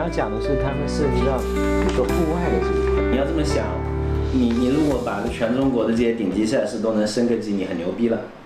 要讲的是他们涉及到一个户外的这个。 你要这么想，你如果把全中国的这些顶级赛事都能升个级，你很牛逼了。